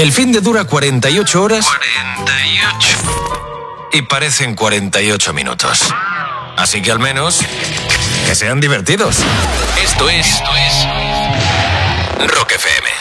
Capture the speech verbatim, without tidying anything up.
El fin de dura cuarenta y ocho horas. cuarenta y ocho. Y parecen cuarenta y ocho minutos. Así que al menos que sean divertidos. Esto es, Esto es Rock F M.